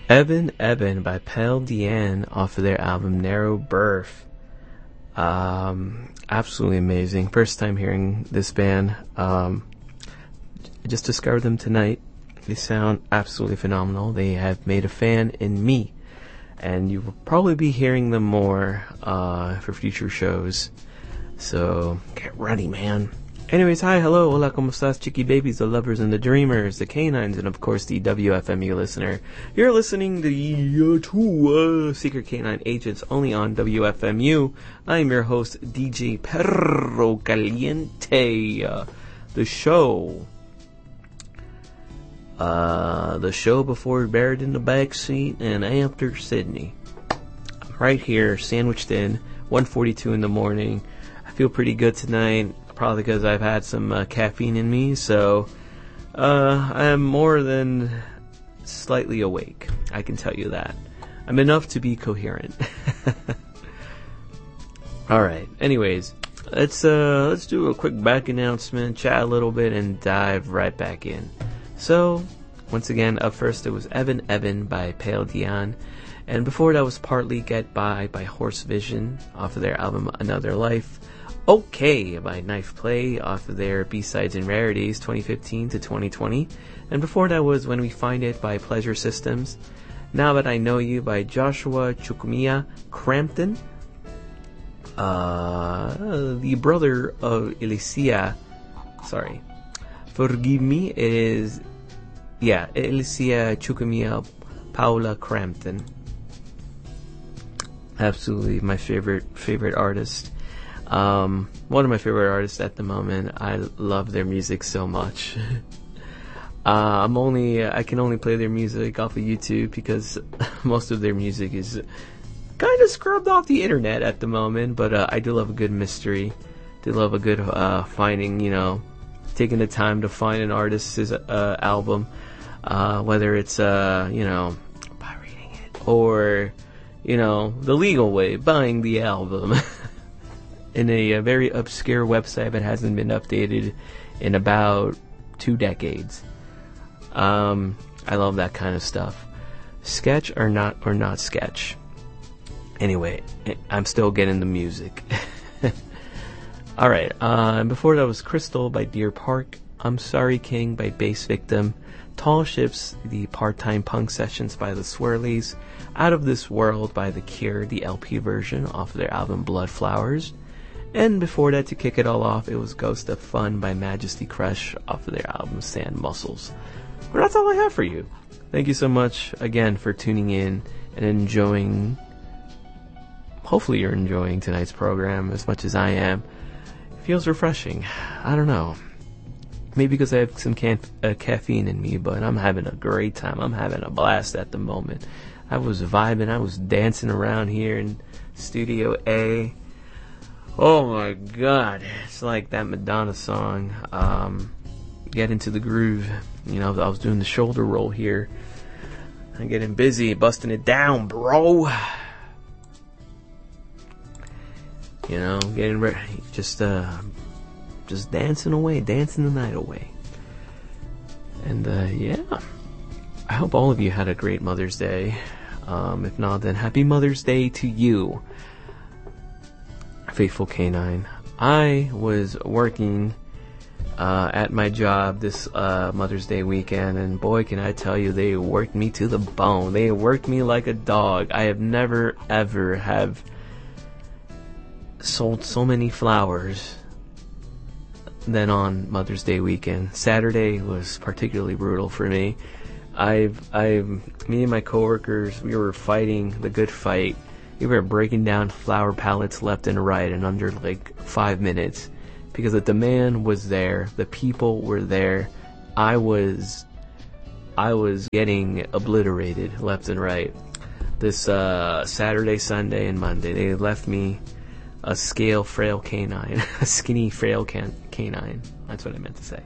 Evan Evan by Pale Diane off of their album Narrow Birth. Absolutely amazing. First time hearing this band. I just discovered them tonight. They sound absolutely phenomenal. They have made a fan in me. And you will probably be hearing them more for future shows. So get ready, man. Anyways, hi, hello, hola, como estas, chicky babies, the lovers and the dreamers, the canines, and of course the WFMU listener. You're listening to Secret Canine Agents only on WFMU. I'm your host, DJ Perro Caliente. The show before buried in the backseat and after Sydney. I'm right here, sandwiched in, 1:42 in the morning. I feel pretty good tonight. Probably because I've had some caffeine in me, so I am more than slightly awake. I can tell you that. I'm enough to be coherent. Alright, anyways, let's do a quick back announcement, chat a little bit, and dive right back in. So, once again, up first it was Evan Evan by Pale Diane, and before that was Partly Get By Horse Vision off of their album Another Life. Okay by Knife Play off of their B-Sides and Rarities 2015 to 2020. And before that was When We Find It by Pleasure Systems. Now That I Know You by Joshua Chukwuemeka Crampton. The brother of Alicia. Sorry. Forgive me, it is... Yeah, Alicia Chukwuemeka Paula Crampton. Absolutely my favorite artist. One of my favorite artists at the moment. I love their music so much. I can only play their music off of YouTube because most of their music is kind of scrubbed off the internet at the moment, but I do love a good mystery. Do love a good finding, taking the time to find an artist's album, whether it's pirating it or the legal way, buying the album. In a very obscure website that hasn't been updated in about 2 decades. I love that kind of stuff. Sketch or not sketch. Anyway, I'm still getting the music. Alright, before that was Crystal by Deer Park, I'm Sorry King by Bass Victim, Tall Ships, the Part-Time Punk Sessions by the Swirlies, Out of This World by The Cure, the LP version off of their album Blood Flowers. And before that, to kick it all off, it was Ghost of Fun by Majesty Crush off of their album Sand Muscles. But that's all I have for you. Thank you so much again for tuning in and enjoying. Hopefully you're enjoying tonight's program as much as I am. It feels refreshing. I don't know. Maybe because I have some caffeine in me, but I'm having a great time. I'm having a blast at the moment. I was vibing. I was dancing around here in Studio A. Oh my god, it's like that Madonna song, Get Into the Groove. I was doing the shoulder roll here. I'm getting busy, busting it down, bro. Getting ready, just dancing away, dancing the night away. And, yeah. I hope all of you had a great Mother's Day. If not, then happy Mother's Day to you. Faithful Canine. I was working at my job this Mother's Day weekend, and boy, can I tell you, they worked me to the bone. They worked me like a dog. I have never ever have sold so many flowers than on Mother's Day weekend. Saturday was particularly brutal for me. Me and my coworkers, we were fighting the good fight. We were breaking down flower pallets left and right in under 5 minutes because the demand was there, the people were there. I was getting obliterated left and right. This Saturday, Sunday, and Monday, they left me a frail canine, a skinny, frail canine. That's what I meant to say.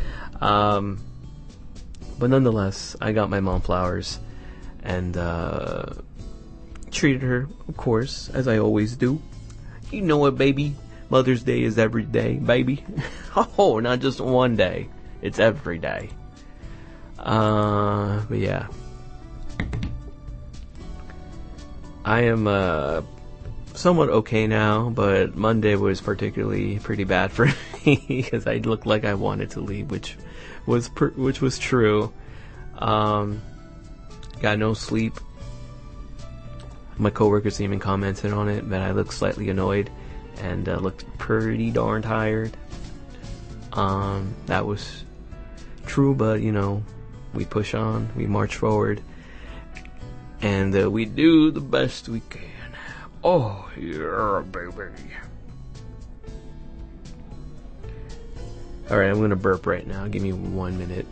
But nonetheless, I got my mom flowers and treated her, of course, as I always do. You know it, baby. Mother's Day is every day, baby. Oh, not just one day. It's every day. But yeah. I am somewhat okay now, but Monday was particularly pretty bad for me because I looked like I wanted to leave, which was true. Got no sleep. My coworkers even commented on it that I looked slightly annoyed and looked pretty darn tired. That was true, but we push on, we march forward, and we do the best we can. Oh yeah, baby. Alright, I'm gonna burp right now. Give me 1 minute.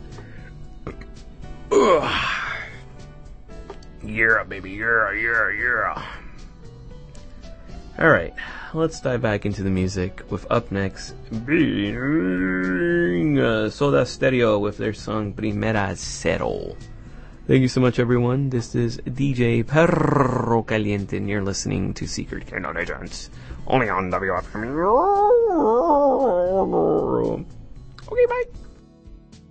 Yeah, baby, yeah. Alright, let's dive back into the music with up next being Soda Stereo with their song Primera Cero. Thank you so much, everyone. This is DJ Perro Caliente, and you're listening to Secret Canon Agents, only on WFM.